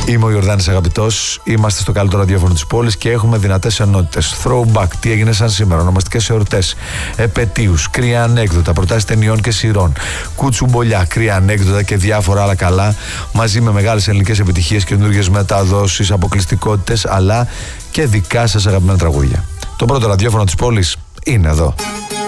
Είμαι ο Ιορδάνης Αγαπητός, είμαστε στο καλύτερο ραδιόφωνο της πόλης και έχουμε δυνατές ενότητες. Throwback, τι έγινε σαν σήμερα, ονομαστικές εορτές, επετείους, κρύα ανέκδοτα, προτάσεις ταινιών και σειρών, κουτσουμπολιά, κρύα ανέκδοτα και διάφορα άλλα καλά, μαζί με μεγάλες ελληνικές επιτυχίες, καινούργιες μεταδόσεις, αποκλειστικότητες, αλλά και δικά σας αγαπημένα τραγούδια. Το πρώτο ραδιόφωνο της πόλης είναι εδώ.